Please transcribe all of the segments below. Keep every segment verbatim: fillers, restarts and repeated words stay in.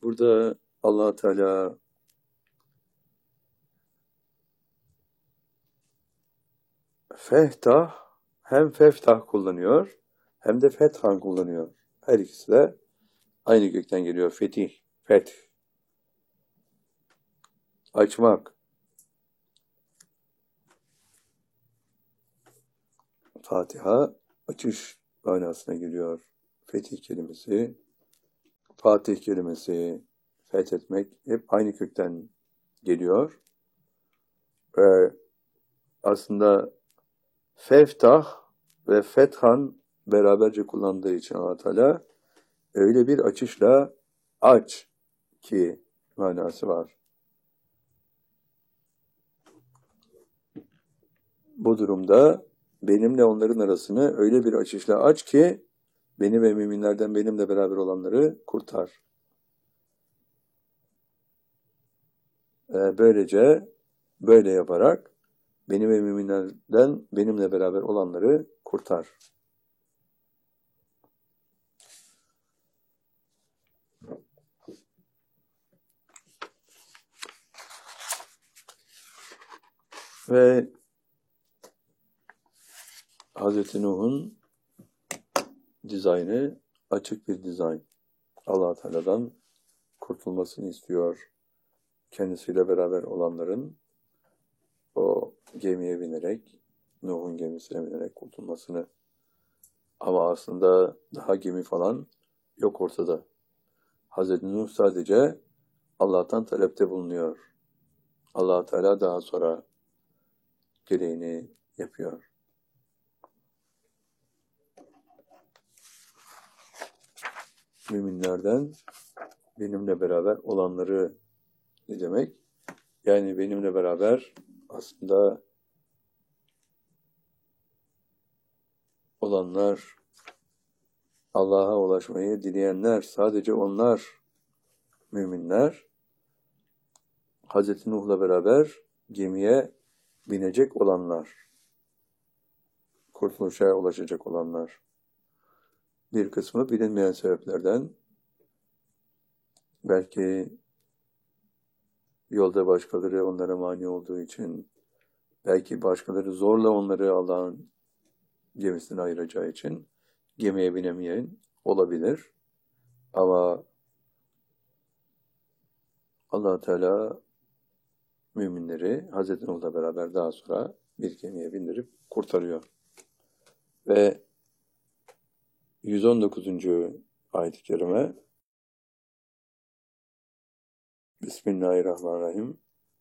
Burada Allah Teala fehtah hem feftah kullanıyor hem de fethan kullanıyor. Her ikisi de aynı gökten geliyor. Fetih, feth. Açmak. Fatiha açış manasına geliyor. Fetih kelimesi, Fatih kelimesi, fethetmek hep aynı kökten geliyor. Ve aslında feftah ve fethan beraberce kullandığı için Allah Teala öyle bir açışla aç ki manası var. Bu durumda benimle onların arasını öyle bir açışla aç ki beni ve müminlerden benimle beraber olanları kurtar. Ee, böylece böyle yaparak beni ve müminlerden benimle beraber olanları kurtar. Ve Hazreti Nuh'un dizaynı açık bir dizayn. Allah Teala'dan kurtulmasını istiyor. Kendisiyle beraber olanların o gemiye binerek, Nuh'un gemisine binerek kurtulmasını. Ama aslında daha gemi falan yok ortada. Hazreti Nuh sadece Allah'tan talepte bulunuyor. Allah Teala daha sonra gereğini yapıyor. Müminlerden benimle beraber olanları ne demek? Yani benimle beraber aslında olanlar, Allah'a ulaşmayı dileyenler, sadece onlar müminler, Hazreti Nuh'la beraber gemiye binecek olanlar, kurtuluşa ulaşacak olanlar. Bir kısmı bilinmeyen sebeplerden, belki yolda başkaları onlara mani olduğu için, belki başkaları zorla onları Allah'ın gemisine ayıracağı için gemiye binemeyen olabilir. Ama Allah Teala müminleri Hazreti Nuh'la beraber daha sonra bir gemiye bindirip kurtarıyor. Ve yüz on dokuzuncu ayet-i kerime Bismillahirrahmanirrahim.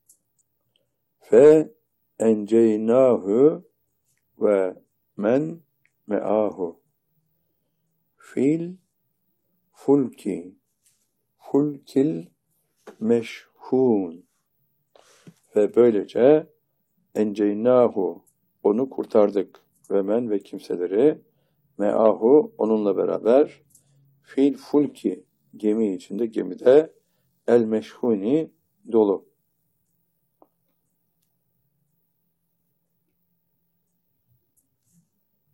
Fe enceynahu ve men me'ahu fil fulki fulkil meşhun. Ve böylece enceynahu onu kurtardık ve men ve kimseleri me'ahu onunla beraber fil fulki gemi içinde gemide el meşhuni dolu.